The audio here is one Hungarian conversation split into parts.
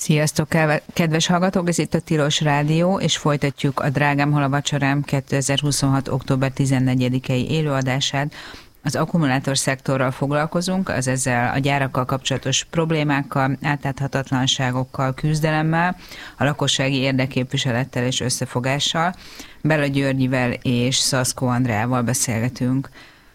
Sziasztok, kedves hallgatók! Ez itt a Tilos Rádió, és folytatjuk a Drágám, hol a vacsorám 2026. október 14-i élőadását. Az akkumulátor szektorral foglalkozunk, az ezzel a gyárakkal kapcsolatos problémákkal, átláthatatlanságokkal, küzdelemmel, a lakossági érdekképviselettel és összefogással. Bella Györgyivel és Szaszkó Andreával beszélgetünk,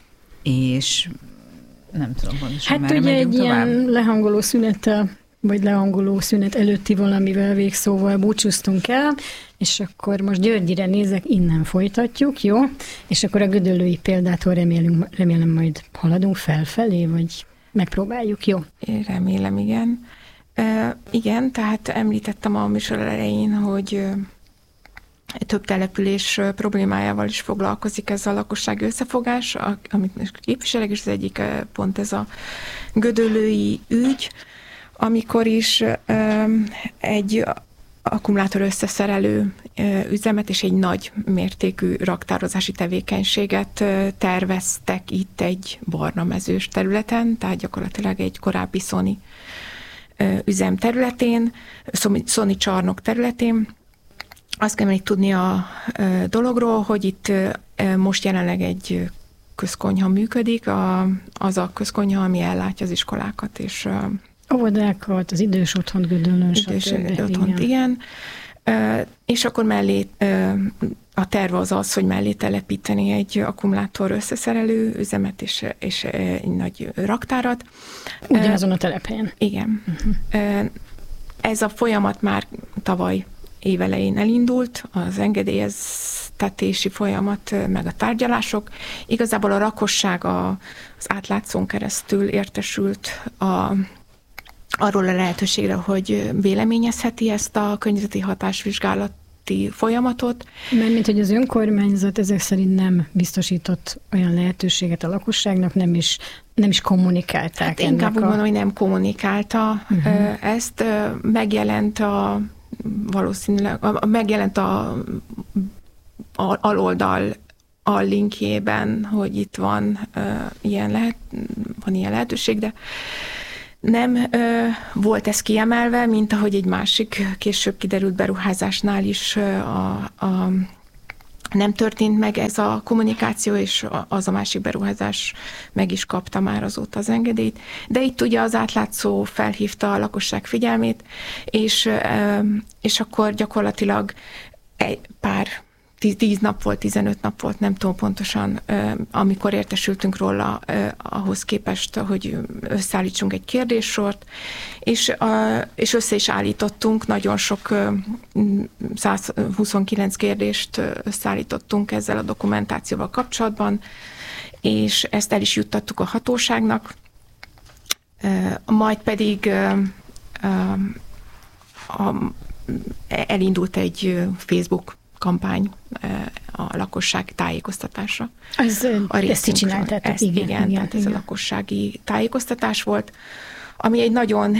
és nem tudom pontosan, hát ugye egy tovább. Ilyen lehangoló szünettel, vagy lehangoló szünet előtti valamivel végszóval búcsúztunk el, és akkor most Györgyire nézek, innen folytatjuk, jó? És akkor a gödöllői példától remélem majd haladunk felfelé, vagy megpróbáljuk, jó? Én remélem, igen. Igen, tehát említettem a műsor elején, hogy több település problémájával is foglalkozik ez a lakossági összefogás, amit most képviselek, és az egyik pont ez a gödöllői ügy, amikor is egy akkumulátor összeszerelő üzemet és egy nagy mértékű raktározási tevékenységet terveztek itt egy barnamezős területen, tehát gyakorlatilag egy korábbi Sony üzem területén, Sony csarnok területén. Azt kell még tudni a dologról, hogy itt most jelenleg egy közkonyha működik, az a közkonyha, ami ellátja az iskolákat és óvodákat, az idős otthont Gödöllőn, stb. Igen. És akkor mellé a terv az, hogy mellé telepíteni egy akkumulátor összeszerelő üzemet és egy nagy raktárat. Ugyanazon a telepen. Igen. Ez a folyamat már tavaly évelején elindult, az engedélyeztetési folyamat, meg a tárgyalások. Igazából a lakosság az átlátszón keresztül értesült arról a lehetőségre, hogy véleményezheti ezt a környezeti hatásvizsgálati folyamatot. Mert mint hogy az önkormányzat ezek szerint nem biztosított olyan lehetőséget a lakosságnak, nem is kommunikálták. Hát inkább úgy mondom, hogy nem kommunikálta ezt. Megjelent a aloldal a linkjében, hogy itt van ilyen lehetőség, de nem volt ez kiemelve, mint ahogy egy másik később kiderült beruházásnál is nem történt meg ez a kommunikáció, és az a másik beruházás meg is kapta már azóta az engedélyt. De itt ugye az átlátszó felhívta a lakosság figyelmét, és akkor gyakorlatilag egy pár 10 nap volt, 15 nap volt, nem tudom pontosan, amikor értesültünk róla ahhoz képest, hogy összeállítsunk egy kérdéssort, és össze is állítottunk, nagyon sok 129 kérdést összeállítottunk ezzel a dokumentációval kapcsolatban, és ezt el is juttattuk a hatóságnak, majd pedig elindult egy Facebook kampány a lakosság tájékoztatásra. Ezt így csináltátok, igen, tehát ez a lakossági tájékoztatás volt, ami egy nagyon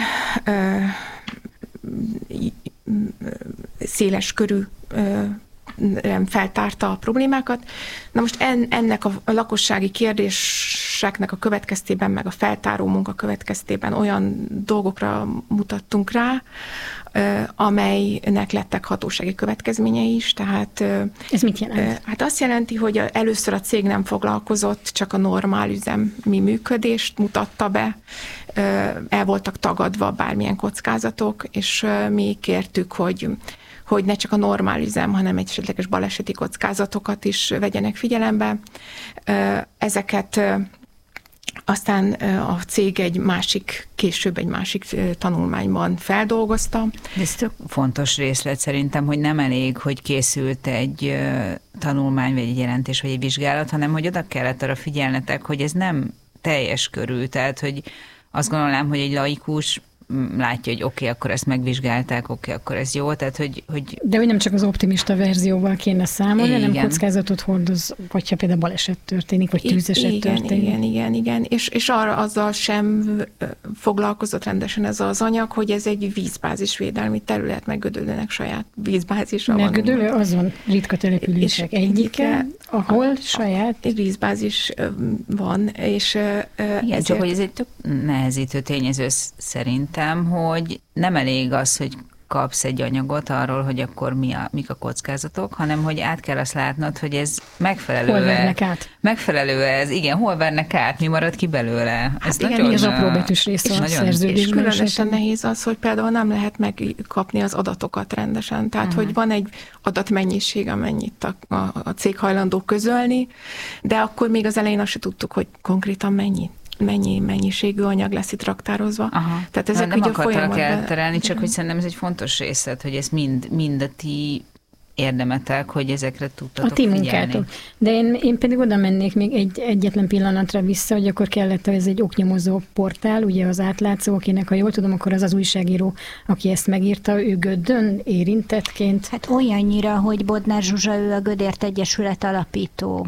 széles körű feltárta a problémákat. Na most ennek a lakossági kérdéseknek a következtében, meg a feltáró munka következtében olyan dolgokra mutattunk rá, amelynek lettek hatósági következményei is. Tehát, ez mit jelent? Hát azt jelenti, hogy először a cég nem foglalkozott, csak a normál üzemi működést mutatta be, el voltak tagadva bármilyen kockázatok, és mi kértük, hogy ne csak a normál üzem, hanem egy esetleges baleseti kockázatokat is vegyenek figyelembe. Ezeket aztán a cég később egy másik tanulmányban feldolgozta. Ez tök fontos részlet szerintem, hogy nem elég, hogy készült egy tanulmány, vagy egy jelentés, vagy egy vizsgálat, hanem hogy oda kellett arra figyelnetek, hogy ez nem teljes körű, tehát hogy azt gondolom, hogy egy laikus látja, hogy oké, akkor ezt megvizsgálták, oké, akkor ez jó, tehát hogy... De hogy nem csak az optimista verzióval kéne számolni, hanem kockázatot hordoz, vagy ha például baleset történik, vagy tűzeset történik. Igen. És azzal sem foglalkozott rendesen ez az anyag, hogy ez egy vízbázisvédelmi terület, meg Gödöllőnek saját vízbázisa van. Gödöllő azon ritka települések egyike, ahol saját vízbázis van, és igen, csak hogy ez egy tök nehezítő tényező szerintem, szerintem, hogy nem elég az, hogy kapsz egy anyagot arról, hogy akkor mik a kockázatok, hanem hogy át kell azt látnod, hogy ez megfelelő. Hol vernek át? Megfelelő ez, igen, hol vernek át, mi marad ki belőle. Ez hát igen, az apróbetűs része a szerződésben. És különösen nehéz az, hogy például nem lehet megkapni az adatokat rendesen. Tehát, hogy van egy adatmennyiség, amennyit a cég hajlandó közölni, de akkor még az elején azt se tudtuk, hogy konkrétan mennyi mennyiségű anyag lesz itt raktározva. Aha. Tehát ezek nem ugye akartalak elterelni, csak hogy szerintem ez egy fontos részlet, hogy ez mind a ti érdemetek, hogy ezekre tudtatok figyelni. A ti munkátok. De én pedig oda mennék még egyetlen pillanatra vissza, hogy akkor kellett, ez egy oknyomozó portál, ugye az átlátszó, akinek, ha jól tudom, akkor az újságíró, aki ezt megírta, ő Göddön érintettként. Hát olyannyira, hogy Bodnár Zsuzsa, ő a Gödért Egyesület alapító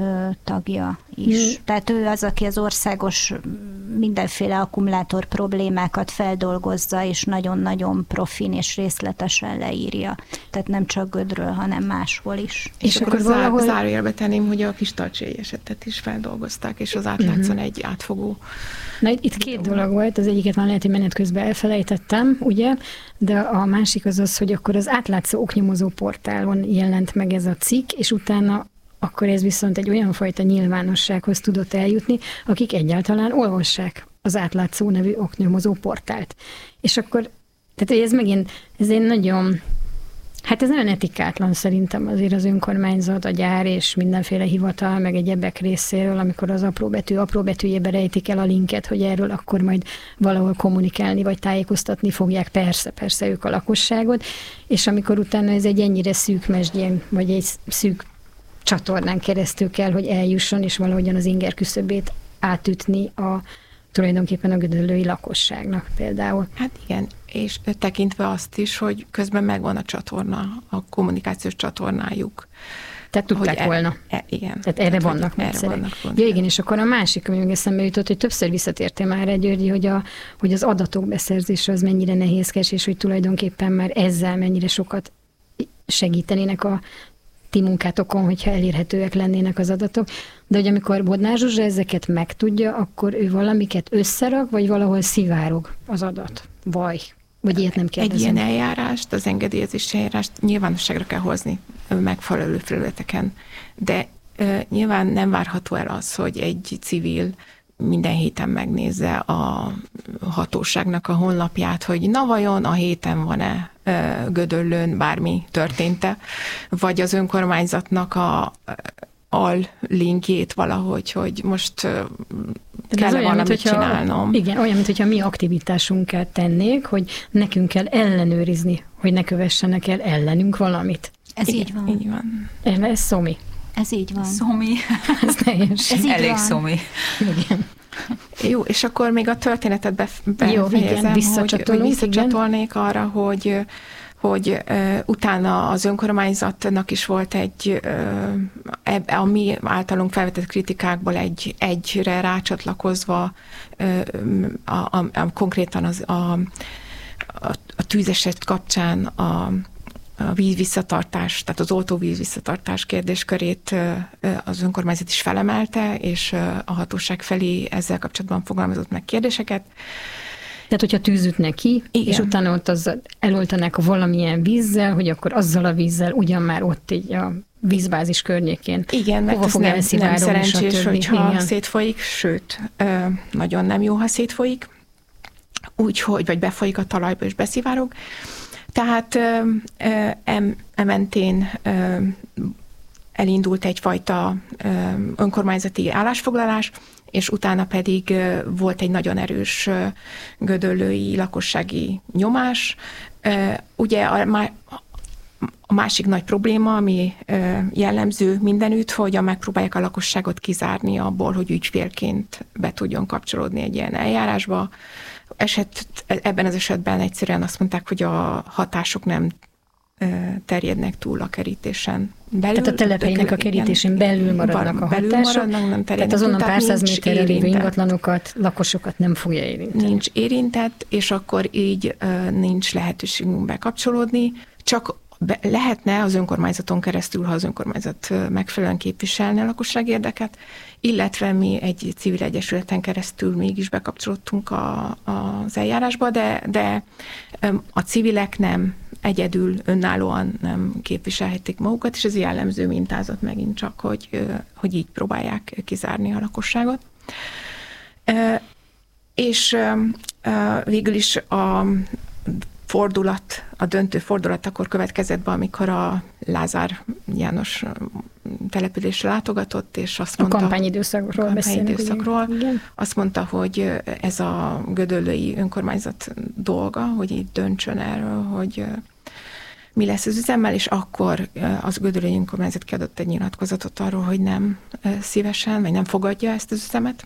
tagja is. Tehát ő az, aki az országos mindenféle akkumulátor problémákat feldolgozza, és nagyon-nagyon profin és részletesen leírja. Tehát nem csak Gödről, hanem máshol is. És akkor valahol zárójelbe tenném, hogy a Kistalcsi esetet is feldolgozták, és az átlátszon egy átfogó. Na itt két dolog volt, az egyiket már lehet, hogy menet közben elfelejtettem, ugye, de a másik az, hogy akkor az átlátszó oknyomozó portálon jelent meg ez a cikk, és utána akkor ez viszont egy olyan fajta nyilvánossághoz tudott eljutni, akik egyáltalán olvassák az átlátszó nevű oknyomozó portált. És akkor, tehát ez egy nagyon, hát ez nagyon etikátlan szerintem azért az önkormányzat, a gyár és mindenféle hivatal, meg egyebek részéről, amikor az apró betűjébe rejtik el a linket, hogy erről akkor majd valahol kommunikálni, vagy tájékoztatni fogják, persze ők a lakosságot, és amikor utána ez egy ennyire szűk mesdjén, vagy egy szűk csatornán keresztül kell, hogy eljusson, és valahogyan az inger küszöbét átütni tulajdonképpen a gödöllői lakosságnak például. Hát igen, és tekintve azt is, hogy közben megvan a csatorna, a kommunikációs csatornájuk. Tehát tudták volna. Igen. Tehát erre vannak módszerek. Ja, igen, és akkor a másik, ami még eszembe jutott, hogy többször visszatértél már rá, Györgyi, hogy az adatok beszerzése az mennyire nehézkes, és hogy tulajdonképpen már ezzel mennyire sokat segítenének a ti munkátokon, hogyha elérhetőek lennének az adatok, de hogy amikor Bodnár Zsuzsa ezeket megtudja, akkor ő valamiket összerak, vagy valahol szivárog az adat? Vagy ilyet nem kérdezem. Egy ilyen eljárást, az engedélyezési eljárást nyilvánosságra kell hozni megfelelő felületeken, de nyilván nem várható el az, hogy egy civil minden héten megnézze a hatóságnak a honlapját, hogy na vajon a héten van-e Gödöllőn bármi történt-e, vagy az önkormányzatnak a linkjét valahogy, hogy most kell valamit csinálnom. Igen, olyan, mintha mi aktivitásunkat tennék, hogy nekünk kell ellenőrizni, hogy ne kövessenek el ellenünk valamit. Ez igen, így van. Így van. Ez szomi. Ez így van. Szomi. Ez teljesen. Ez elég van. Szomi. Igen. Jó, és akkor még a történetet befejezem, hogy visszacsatolnék arra, hogy utána az önkormányzatnak is volt a mi általunk felvetett kritikákból egyre rácsatlakozva konkrétan a tűzeset kapcsán a vízvisszatartás, tehát az oltóvíz visszatartás kérdéskörét az önkormányzat is felemelte, és a hatóság felé ezzel kapcsolatban fogalmazott meg kérdéseket. Tehát, hogyha tűz ütne ki, igen, és utána ott eloltanák valamilyen vízzel, hogy akkor azzal a vízzel ugyan már ott így a vízbázis környékén. Igen, mert ez nem szerencsés, hogyha szétfolyik, sőt, nagyon nem jó, ha szétfolyik, úgyhogy, vagy befolyik a talajba és beszivárog. Tehát mentén elindult egyfajta önkormányzati állásfoglalás, és utána pedig volt egy nagyon erős gödöllői lakossági nyomás. Ugye a másik nagy probléma, ami jellemző mindenütt, hogy megpróbálják a lakosságot kizárni abból, hogy ügyfélként be tudjon kapcsolódni egy ilyen eljárásba. Ebben az esetben egyszerűen azt mondták, hogy a hatások nem terjednek túl a kerítésen belül. Tehát a telepeinek a kerítésén belül maradnak a hatások. Tehát azonnan pár száz méterre lévő ingatlanokat, lakosokat nem fogja érinteni. Nincs érintett, és akkor így nincs lehetőségünk bekapcsolódni, csak lehetne az önkormányzaton keresztül, ha az önkormányzat megfelelően képviselni a lakosság érdeket, illetve mi egy civil egyesületen keresztül mégis bekapcsolódtunk az eljárásba, de a civilek nem egyedül, önállóan nem képviselhetik magukat, és ez jellemző mintázat megint csak, hogy így próbálják kizárni a lakosságot. És végül is a döntő fordulat akkor következett be, amikor a Lázár János településre látogatott, és azt mondta... A kampányidőszakról beszélünk. Azt mondta, hogy ez a gödöllői önkormányzat dolga, hogy így döntsön erről, hogy mi lesz az üzemmel, és akkor az gödöllői önkormányzat kiadott egy nyilatkozatot arról, hogy nem szívesen, vagy nem fogadja ezt az üzemet.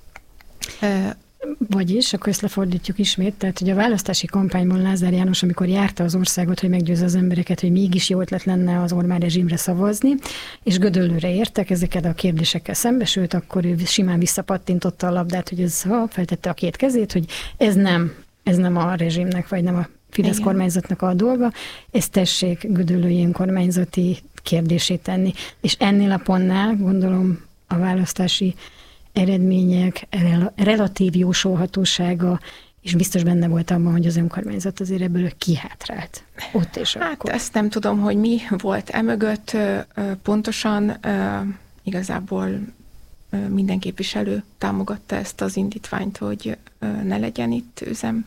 Vagyis, akkor ezt lefordítjuk ismét, tehát hogy a választási kampányban Lázár János, amikor járta az országot, hogy meggyőzze az embereket, hogy mégis jó ötlet lenne az Orbán rezsimre szavazni, és Gödöllőre értek ezeket a kérdésekkel szembesült, akkor ő simán visszapattintotta a labdát, hogy ez feltette a két kezét, hogy ez nem a rezsimnek, vagy nem a Fidesz kormányzatnak a dolga, ezt tessék Gödöllői önkormányzati kérdését tenni. És ennél a pontnál gondolom a választási eredmények relatív jósolhatósága, és biztos benne volt abban, hogy az önkormányzat azért ebből kihátrált. Ott és hát akkor. Ezt nem tudom, hogy mi volt emögött pontosan. Igazából minden képviselő támogatta ezt az indítványt, hogy ne legyen itt üzem.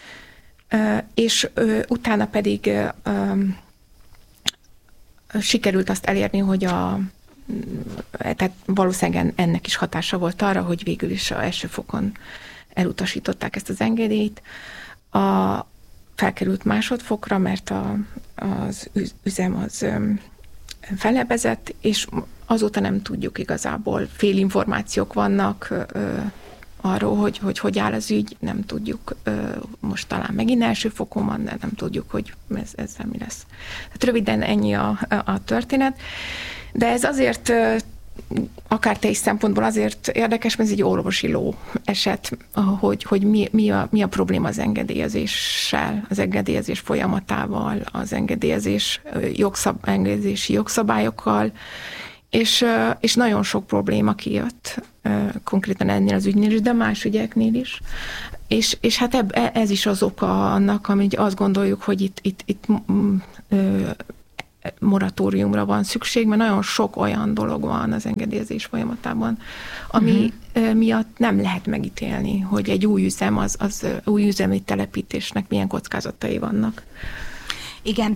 És utána pedig sikerült azt elérni, hogy tehát valószínűleg ennek is hatása volt arra, hogy végül is a első fokon elutasították ezt az engedélyt. Felkerült másodfokra, mert az üzem az felebezett, és azóta nem tudjuk igazából. Félinformációk vannak arról, hogy áll az ügy, nem tudjuk, most talán megint első fokon van, de nem tudjuk, hogy ezzel mi lesz. Tehát röviden ennyi a történet. De ez azért, akár te is szempontból azért érdekes, mert ez egy orvosi ló eset, hogy mi a probléma az engedélyezéssel, az engedélyezés folyamatával, az engedélyezési jogszabályokkal, és nagyon sok probléma kijött, konkrétan ennél az ügynél is, de más ügyeknél is. És hát ez is az oka annak, amit azt gondoljuk, hogy itt moratóriumra van szükség, mert nagyon sok olyan dolog van az engedélyezés folyamatában, ami miatt nem lehet megítélni, hogy egy új üzem, az új üzemi telepítésnek milyen kockázatai vannak. Igen.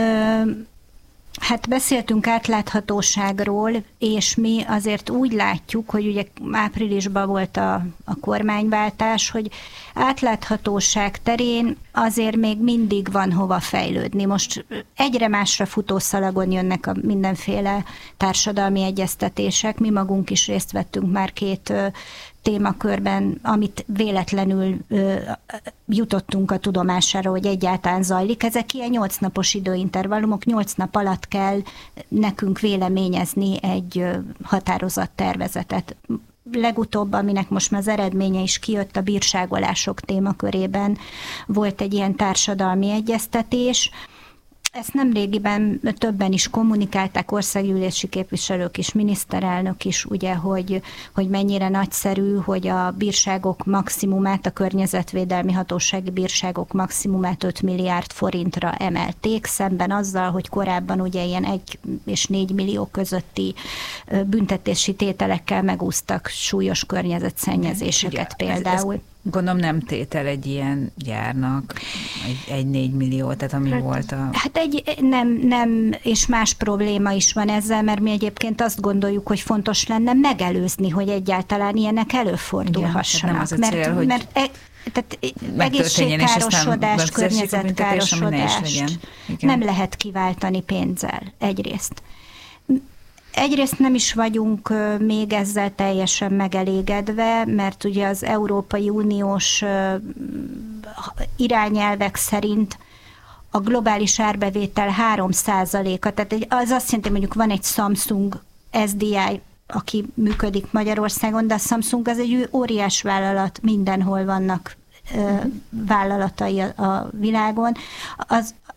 Hát beszéltünk átláthatóságról, és mi azért úgy látjuk, hogy ugye áprilisban volt a kormányváltás, hogy átláthatóság terén azért még mindig van hova fejlődni. Most egyre másra futószalagon jönnek a mindenféle társadalmi egyeztetések. Mi magunk is részt vettünk már 2 témakörben, amit véletlenül jutottunk a tudomására, hogy egyáltalán zajlik. Ezek ilyen 8 napos időintervallumok, 8 nap alatt kell nekünk véleményezni egy határozattervezetet. Legutóbb, aminek most már az eredménye is kijött, a bírságolások témakörében volt egy ilyen társadalmi egyeztetés. Ezt nemrégiben többen is kommunikálták, országgyűlési képviselők is, miniszterelnök is, ugye, hogy mennyire nagyszerű, hogy a bírságok maximumát, a környezetvédelmi hatósági bírságok maximumát 5 milliárd forintra emelték, szemben azzal, hogy korábban ugye ilyen 1 és 4 millió közötti büntetési tételekkel megúsztak súlyos környezetszennyezéseket például. Gondolom nem tétel egy ilyen gyárnak, 1-4 millió, tehát ami volt a... Hát nem, és más probléma is van ezzel, mert mi egyébként azt gondoljuk, hogy fontos lenne megelőzni, hogy egyáltalán ilyenek előfordulhassanak. Igen, nem az a cél, tehát egészségkárosodás, környezetkárosodás nem lehet kiváltani pénzzel egyrészt. Egyrészt nem is vagyunk még ezzel teljesen megelégedve, mert ugye az Európai Uniós irányelvek szerint a globális árbevétel 3%-a, tehát az azt jelenti, mondjuk van egy Samsung SDI, aki működik Magyarországon, de a Samsung az egy óriás vállalat, mindenhol vannak vállalatai a világon.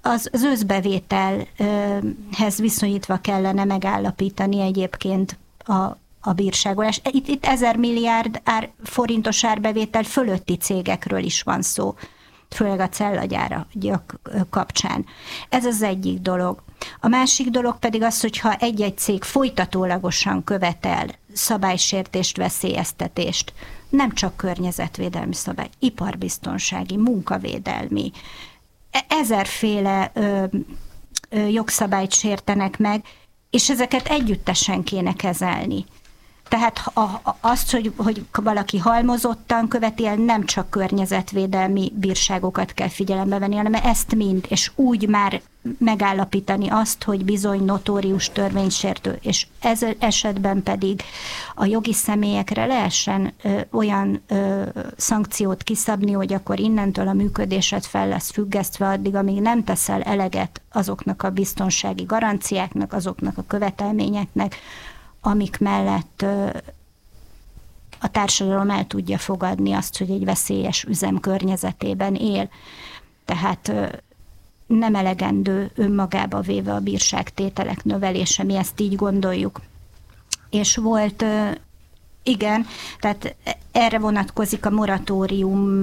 az összbevételhez viszonyítva kellene megállapítani egyébként a bírságolás. Itt 1000 milliárd forintos árbevétel fölötti cégekről is van szó, főleg a cellagyárak kapcsán. Ez az egyik dolog. A másik dolog pedig az, hogyha egy-egy cég folytatólagosan követel szabálysértést, veszélyeztetést, nem csak környezetvédelmi szabály, iparbiztonsági, munkavédelmi, ezerféle jogszabályt sértenek meg, és ezeket együttesen kéne kezelni. Tehát azt, hogy valaki halmozottan követi el, nem csak környezetvédelmi bírságokat kell figyelembe venni, hanem ezt mind, és úgy már megállapítani azt, hogy bizony notórius törvénysértő, és ez esetben pedig a jogi személyekre lehessen olyan szankciót kiszabni, hogy akkor innentől a működésed fel lesz függesztve addig, amíg nem teszel eleget azoknak a biztonsági garanciáknak, azoknak a követelményeknek, amik mellett a társadalom el tudja fogadni azt, hogy egy veszélyes üzem környezetében él. Tehát nem elegendő önmagába véve a bírságtételek növelése, mi ezt így gondoljuk. És volt, igen, tehát erre vonatkozik a moratórium,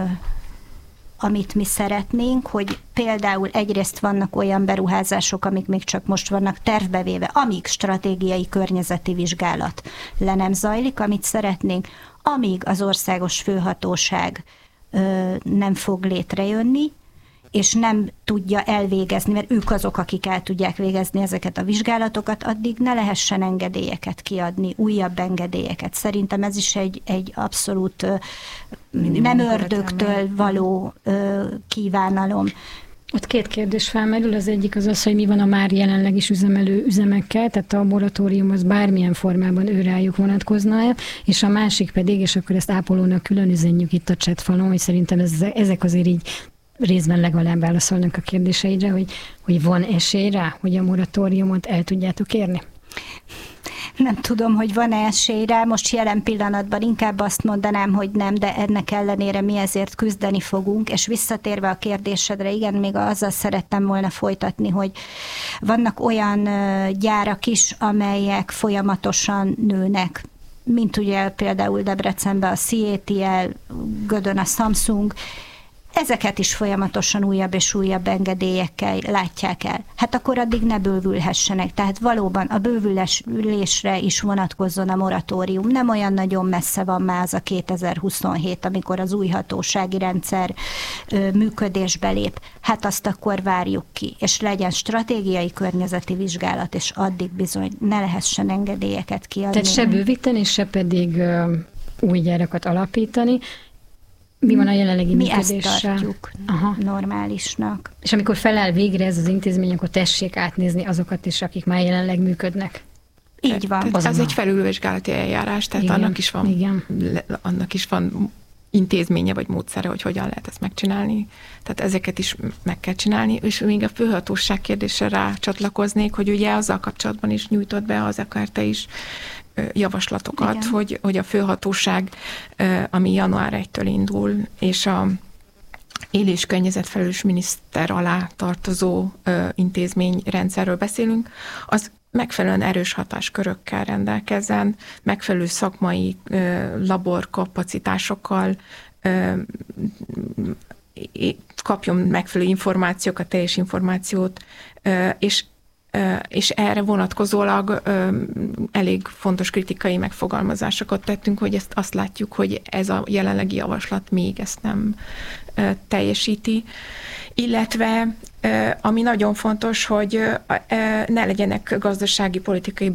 amit mi szeretnénk, hogy például egyrészt vannak olyan beruházások, amik még csak most vannak tervbevéve, amíg stratégiai környezeti vizsgálat le nem zajlik, amit szeretnénk, amíg az országos főhatóság nem fog létrejönni, és nem tudja elvégezni, mert ők azok, akik el tudják végezni ezeket a vizsgálatokat, addig ne lehessen engedélyeket kiadni, újabb engedélyeket. Szerintem ez is egy abszolút nem ördögtől való kívánalom. Ott két kérdés felmerül, az egyik az, hogy mi van a már jelenleg is üzemelő üzemekkel, tehát a moratórium az bármilyen formában őrájuk vonatkozna-e, és a másik pedig, és akkor ezt ápolónak külön üzenjük itt a chatfalon, hogy szerintem ezek azért így részben legalább válaszolnak a kérdéseidre, hogy van esély rá, hogy a moratóriumot el tudjátok érni? Nem tudom, hogy van-e esély rá, most jelen pillanatban inkább azt mondanám, hogy nem, de ennek ellenére mi ezért küzdeni fogunk, és visszatérve a kérdésedre, igen, még azzal szerettem volna folytatni, hogy vannak olyan gyárak is, amelyek folyamatosan nőnek, mint ugye például Debrecenben a CATL, Gödön a Samsung, ezeket is folyamatosan újabb és újabb engedélyekkel látják el. Hát akkor addig ne bővülhessenek. Tehát valóban a bővülésre is vonatkozzon a moratórium. Nem olyan nagyon messze van már az a 2027, amikor az új hatósági rendszer működésbe lép. Hát azt akkor várjuk ki. És legyen stratégiai környezeti vizsgálat, és addig bizony ne lehessen engedélyeket kiadni. Tehát se bővíteni, se pedig új gyárakat alapítani. Mi van a jelenlegi működéssel? Mi ezt tartjuk normálisnak. És amikor feláll végre ez az intézmény, akkor tessék átnézni azokat is, akik már jelenleg működnek. Így van. Tehát ez egy felülvizsgálati eljárás, tehát igen, annak is van intézménye vagy módszere, hogy hogyan lehet ezt megcsinálni. Tehát ezeket is meg kell csinálni, és még a főhatóság kérdésre rácsatlakoznék, hogy ugye azzal kapcsolatban is nyújtott be az EKRT is javaslatokat, hogy a főhatóság, ami január 1-től indul, és a él- és környezetfelelős miniszter alá tartozó intézményrendszerről beszélünk, az megfelelően erős hatáskörökkel rendelkezzen, megfelelő szakmai laborkapacitásokkal, kapjon megfelelő információkat, teljes információt, és erre vonatkozólag elég fontos kritikai megfogalmazásokat tettünk, hogy azt látjuk, hogy ez a jelenlegi javaslat még ezt nem teljesíti. Illetve, ami nagyon fontos, hogy ne legyenek gazdasági, politikai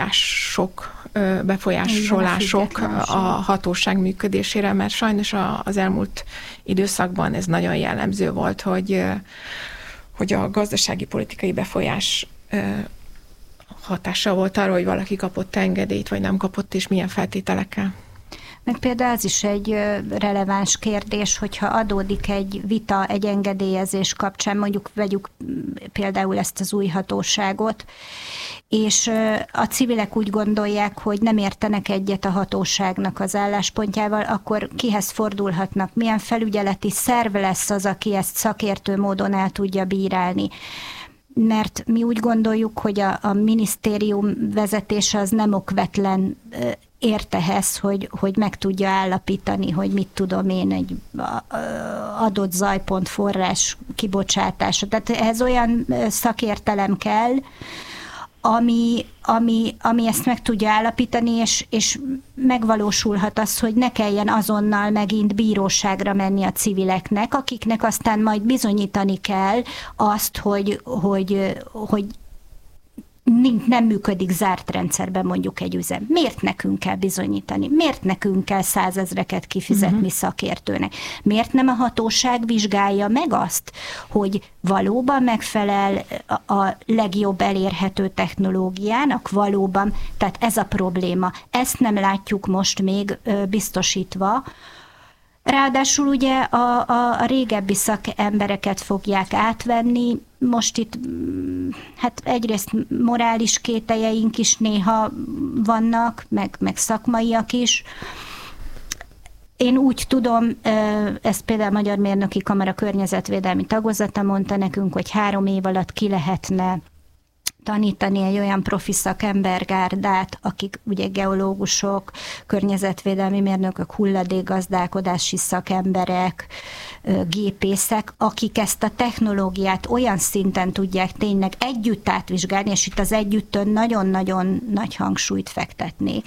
befolyásolások a hatóság működésére, mert sajnos az elmúlt időszakban ez nagyon jellemző volt, hogy a gazdasági, politikai befolyás hatása volt arra, hogy valaki kapott engedélyt, vagy nem kapott, és milyen feltételekkel. Meg például az is egy releváns kérdés, hogyha adódik egy vita, egy engedélyezés kapcsán, mondjuk vegyük például ezt az új hatóságot, és a civilek úgy gondolják, hogy nem értenek egyet a hatóságnak az álláspontjával, akkor kihez fordulhatnak? Milyen felügyeleti szerv lesz az, aki ezt szakértő módon el tudja bírálni? Mert mi úgy gondoljuk, hogy a minisztérium vezetése az nem okvetlen ért ehhez, hogy meg tudja állapítani, hogy mit tudom én, egy adott zajpont forrás kibocsátása. Tehát ehhez olyan szakértelem kell, ami ezt meg tudja állapítani, és megvalósulhat az, hogy ne kelljen azonnal megint bíróságra menni a civileknek, akiknek aztán majd bizonyítani kell azt, hogy nem működik zárt rendszerben mondjuk egy üzem. Miért nekünk kell bizonyítani? Miért nekünk kell 100 000-eket kifizetni szakértőnek? Miért nem a hatóság vizsgálja meg azt, hogy valóban megfelel a legjobb elérhető technológiának? Valóban, tehát ez a probléma. Ezt nem látjuk most még biztosítva. Ráadásul ugye a régebbi szakembereket fogják átvenni, most itt hát egyrészt morális kételjeink is néha vannak, meg szakmaiak is. Én úgy tudom, ezt például a Magyar Mérnöki Kamara környezetvédelmi tagozata mondta nekünk, hogy 3 év alatt ki lehetne tanítani egy olyan profi szakembergárdát, akik ugye geológusok, környezetvédelmi mérnökök, hulladékgazdálkodási szakemberek, gépészek, akik ezt a technológiát olyan szinten tudják tényleg együtt átvizsgálni, és itt az együttön nagyon-nagyon nagy hangsúlyt fektetnék.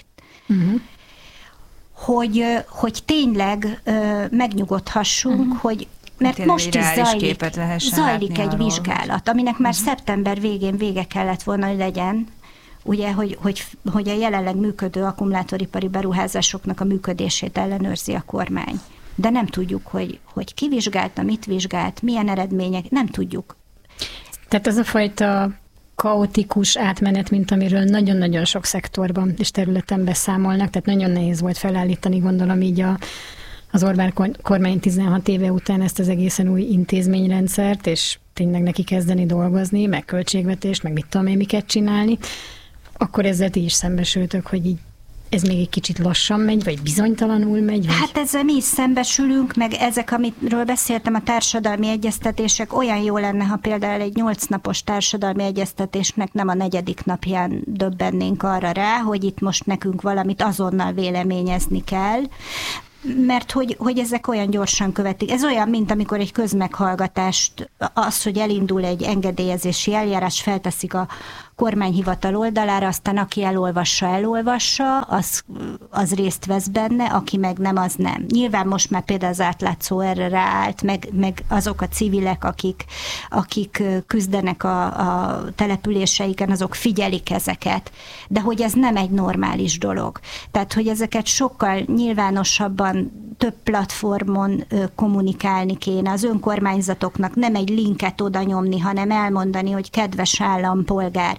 Hogy tényleg megnyugodhassunk, hogy mert most is zajlik egy vizsgálat, aminek már szeptember végén vége kellett volna, hogy legyen, ugye, hogy a jelenleg működő akkumulátoripari beruházásoknak a működését ellenőrzi a kormány. De nem tudjuk, hogy ki vizsgálta, mit vizsgált, milyen eredmények, nem tudjuk. Tehát az a fajta kaotikus átmenet, mint amiről nagyon-nagyon sok szektorban és területen beszámolnak, tehát nagyon nehéz volt felállítani, gondolom így az Orbán kormány 16 éve után ezt az egészen új intézményrendszert, és tényleg neki kezdeni dolgozni, meg költségvetést, meg mit tudom én miket csinálni, akkor ezzel ti is szembesültök, hogy így ez még egy kicsit lassan megy, vagy bizonytalanul megy? Vagy? Hát ezzel mi is szembesülünk, meg ezek, amiről beszéltem, a társadalmi egyeztetések, olyan jó lenne, ha például egy 8 napos társadalmi egyeztetésnek nem a 4. napján döbbennénk arra rá, hogy itt most nekünk valamit azonnal véleményezni kell, mert hogy ezek olyan gyorsan követik. Ez olyan, mint amikor egy közmeghallgatást, az, hogy elindul egy engedélyezési eljárás, felteszik a kormányhivatal oldalára, aztán aki elolvassa, az részt vesz benne, aki meg nem, az nem. Nyilván most már például az átlátszó erre ráállt, meg azok a civilek, akik küzdenek a településeiken, azok figyelik ezeket. De hogy ez nem egy normális dolog. Tehát, hogy ezeket sokkal nyilvánosabban több platformon kommunikálni kéne. Az önkormányzatoknak nem egy linket oda nyomni, hanem elmondani, hogy kedves állampolgár,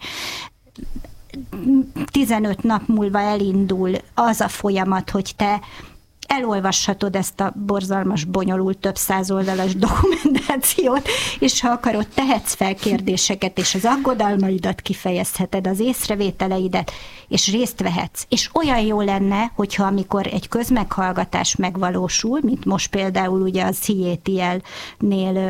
15 nap múlva elindul az a folyamat, hogy te elolvashatod ezt a borzalmas, bonyolult, több 100 oldalas dokumentációt, és ha akarod, tehetsz fel kérdéseket, és az aggodalmaidat kifejezheted, az észrevételeidet, és részt vehetsz. És olyan jó lenne, hogyha amikor egy közmeghallgatás megvalósul, mint most például ugye a CIETL-nél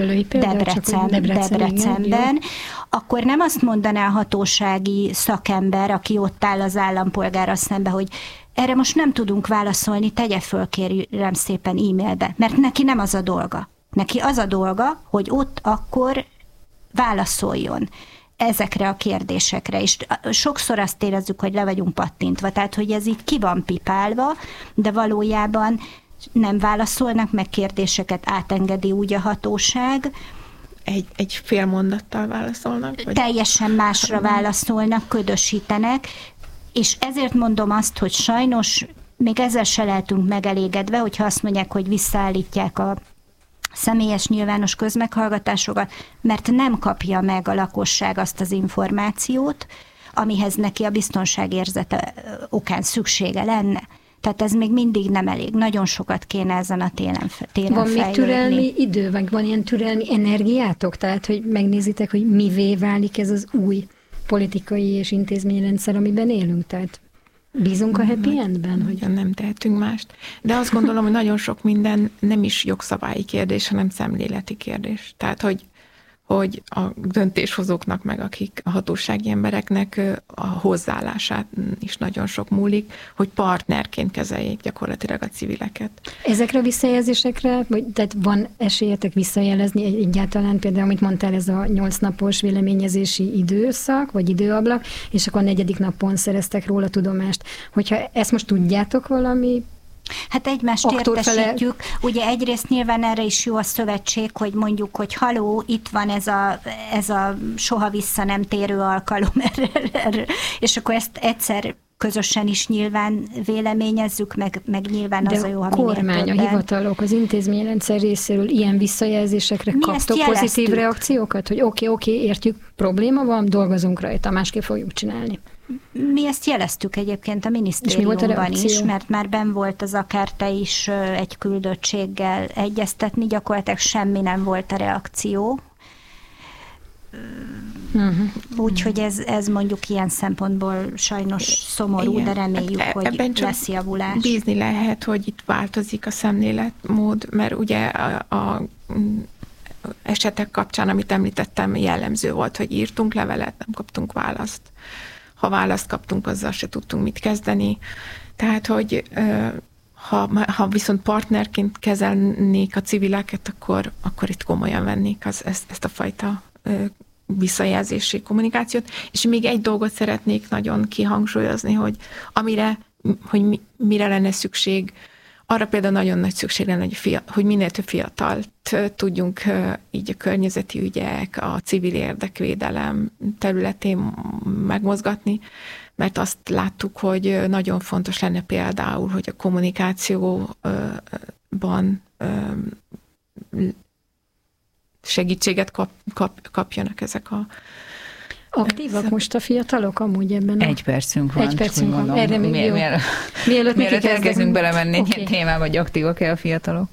Debrecenben, akkor nem azt mondaná a hatósági szakember, aki ott áll az állampolgárral szembe, hogy erre most nem tudunk válaszolni, tegye föl kérem szépen e-mailbe, mert neki nem az a dolga. Neki az a dolga, hogy ott akkor válaszoljon ezekre a kérdésekre, és sokszor azt érezzük, hogy le vagyunk pattintva, tehát hogy ez így ki van pipálva, de valójában nem válaszolnak, meg kérdéseket átengedi úgy a hatóság. Egy fél mondattal válaszolnak? Vagy? Teljesen másra válaszolnak, ködösítenek, és ezért mondom azt, hogy sajnos még ezzel se lehetünk megelégedve, hogyha azt mondják, hogy visszaállítják a személyes nyilvános közmeghallgatásokat, mert nem kapja meg a lakosság azt az információt, amihez neki a biztonságérzete okán szüksége lenne. Tehát ez még mindig nem elég. Nagyon sokat kéne ezen a téren fejlődni. Van még türelmi idő, vagy van ilyen türelmi energiátok? Tehát, hogy megnézitek, hogy mivé válik ez az új politikai és intézményrendszer, amiben élünk? Tehát bízunk a happy endben? Hogy nem tehetünk mást. De azt gondolom, hogy nagyon sok minden nem is jogszabályi kérdés, hanem szemléleti kérdés. Tehát, hogy a döntéshozóknak, meg akik a hatósági embereknek a hozzáállását is nagyon sok múlik, hogy partnerként kezeljék gyakorlatilag a civileket. Ezekre a visszajelzésekre, tehát van esélyetek visszajelezni egyáltalán, például, amit mondtál, ez a 8 napos véleményezési időszak, vagy időablak, és akkor a 4. napon szereztek róla tudomást. Hogyha ezt most tudjátok valami, hát egymást értesítjük. Ugye egyrészt nyilván erre is jó a szövetség, hogy mondjuk, hogy haló, itt van ez a soha vissza nem térő alkalom erre, és akkor ezt egyszer közösen is nyilván véleményezzük, meg nyilván de az a jó, ha minél többen. De a kormány, a hivatalok, az intézményrendszer részéről ilyen visszajelzésekre kaptok pozitív reakciókat, hogy oké, értjük, probléma van, dolgozunk rajta, másképp fogjuk csinálni. Mi ezt jeleztük egyébként a minisztériumban is, mert már benn volt az Akárte is egy küldöttséggel egyeztetni, gyakorlatilag semmi nem volt a reakció. Úgyhogy ez mondjuk ilyen szempontból sajnos szomorú, igen, de reméljük, hogy lesz javulás. Bízni lehet, hogy itt változik a szemléletmód, mert ugye a esetek kapcsán, amit említettem, jellemző volt, hogy írtunk levelet, nem kaptunk választ. Ha választ kaptunk, azzal se tudtunk mit kezdeni. Tehát, hogy ha viszont partnerként kezelnék a civileket, akkor itt komolyan vennék ezt a fajta visszajelzési kommunikációt. És még egy dolgot szeretnék nagyon kihangsúlyozni, hogy mire lenne szükség, arra például nagyon nagy szükség lenne, hogy minél több fiatalt tudjunk így a környezeti ügyek, a civil érdekvédelem területén megmozgatni, mert azt láttuk, hogy nagyon fontos lenne például, hogy a kommunikációban segítséget kapjanak ezek a... Aktívak most a fiatalok amúgy ebben? 1 percünk van. 1 percünk van. Erre még jó. Mielőtt elkezdünk belemenni egy ilyen témába, hogy aktívak-e a fiatalok?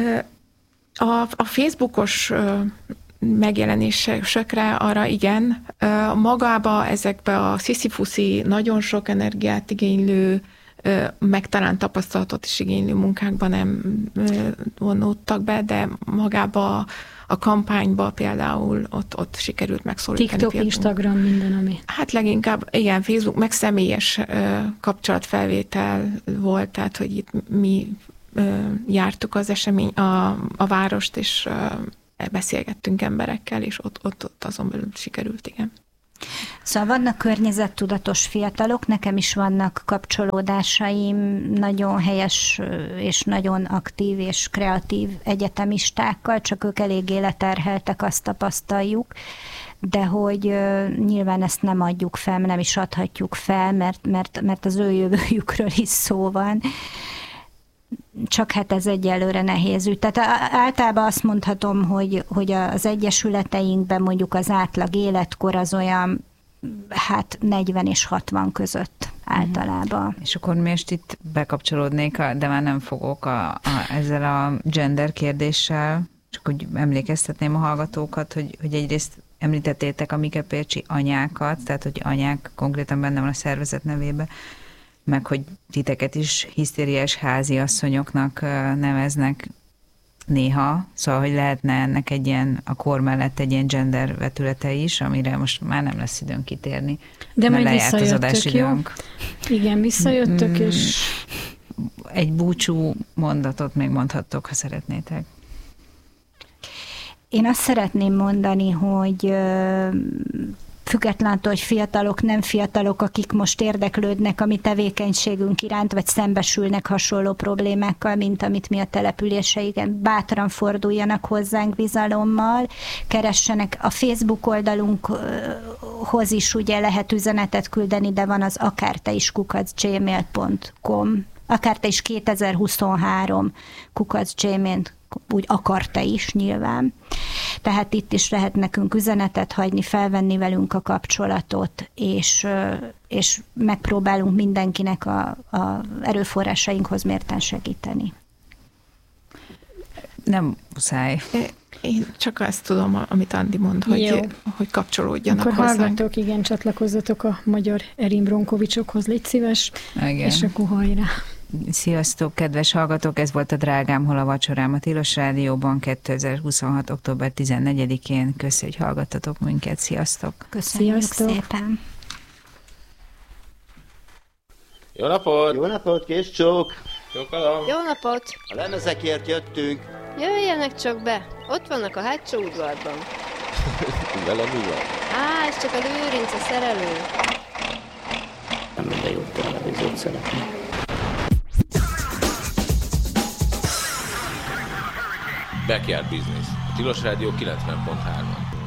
A Facebookos megjelenésekre arra igen. Magába ezekbe a sziszifuszi, nagyon sok energiát igénylő, meg talán tapasztalatot is igénylő munkákban nem vonódtak be, de magába a kampányba például ott sikerült megszólítani. TikTok, Instagram, minden, ami... Hát leginkább, igen, Facebook, meg személyes kapcsolatfelvétel volt, tehát, hogy itt mi jártuk az esemény, a várost, és beszélgettünk emberekkel, és ott azon belül sikerült, igen. Szóval vannak környezettudatos fiatalok, nekem is vannak kapcsolódásaim, nagyon helyes és nagyon aktív és kreatív egyetemistákkal, csak ők eléggé leterheltek, azt tapasztaljuk, de hogy nyilván ezt nem adjuk fel, nem is adhatjuk fel, mert az ő jövőjükről is szó van. Csak hát ez egyelőre nehéz ügy. Tehát általában azt mondhatom, hogy az egyesületeinkben mondjuk az átlag életkor az olyan 40 és 60 között általában. És akkor most itt bekapcsolódnék, de már nem fogok ezzel a gender kérdéssel, csak hogy emlékeztetném a hallgatókat, hogy egyrészt említettétek a mikepércsi anyákat, tehát hogy anyák konkrétan benne van a szervezet nevében, meg hogy titeket is hisztériás háziasszonyoknak neveznek néha, szóval, hogy lehetne ennek egy ilyen, a kor mellett egy ilyen gender vetülete is, amire most már nem lesz időnk kitérni. De majd visszajöttök, jó? Igen, visszajöttök, és... Egy búcsú mondatot még mondhattok, ha szeretnétek. Én azt szeretném mondani, hogy függetlenül, hogy fiatalok, nem fiatalok, akik most érdeklődnek a mi tevékenységünk iránt, vagy szembesülnek hasonló problémákkal, mint amit mi a településeiken, bátran forduljanak hozzánk bizalommal, keressenek a Facebook oldalunkhoz is, ugye lehet üzenetet küldeni, de van az akárteis@gmail.com, akárteis 2023 úgy akar-e is nyilván. Tehát itt is lehet nekünk üzenetet hagyni, felvenni velünk a kapcsolatot, és megpróbálunk mindenkinek a erőforrásainkhoz mérten segíteni. Nem muszáj. Én csak azt tudom, amit Andi mond, hogy kapcsolódjanak akkor hozzánk. hallgatók, igen, csatlakozzatok a magyar Erin Bronkovicsokhoz, légy szíves, Igen. és akkor hajrá! Sziasztok, kedves hallgatók! Ez volt a Drágám, hol a vacsorám a Tilos Rádióban 2026. október 14-én. Köszönjük, hogy hallgattatok minket. Sziasztok! Köszönjük Sziasztok. szépen! Jó napot! Jó napot, kész csók! Csókolom! Jó napot! A lemezekért jöttünk. Jöjjenek csak be! Ott vannak a hátsó udvarban. Velem mi van? Á, ez csak a Lőrinc, a szerelő. Nem minden jó televíziót szeretnék. Backyard Business. A Tilos Rádió 90.3-on.